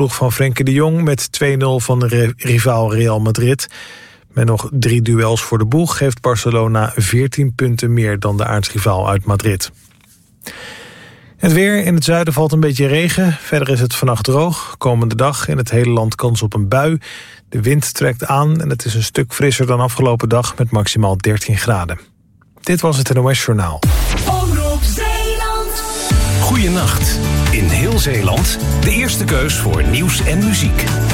ploeg van Frenkie de Jong met 2-0 van de rivaal Real Madrid. Met nog 3 duels voor de boeg heeft Barcelona 14 punten meer dan de aartsrivaal uit Madrid. Het weer: in het zuiden valt een beetje regen. Verder is het vannacht droog. Komende dag in het hele land kans op een bui. De wind trekt aan en het is een stuk frisser dan afgelopen dag met maximaal 13 graden. Dit was het NOS Journaal. Omroep Zeeland. Goeienacht. In heel Zeeland de eerste keus voor nieuws en muziek.